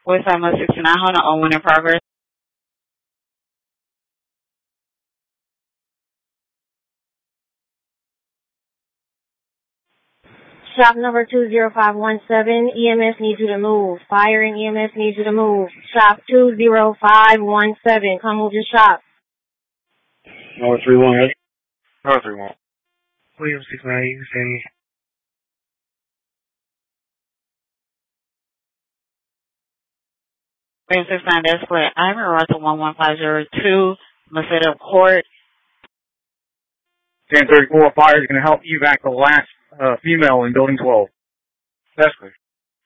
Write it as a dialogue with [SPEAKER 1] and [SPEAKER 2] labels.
[SPEAKER 1] West Side 69, hold on, one in progress.
[SPEAKER 2] Shop number 20517, EMS needs you to move. Fire and EMS needs you to move. Shop 20517, come move your shop.
[SPEAKER 3] Number 31,
[SPEAKER 4] Number 31.
[SPEAKER 5] William 69, you can send me.
[SPEAKER 1] William 69, that's clear. I'm in Russell 11502, Maceda Court.
[SPEAKER 3] 1034, fire is going to help evac the last female in building 12.
[SPEAKER 4] That's clear.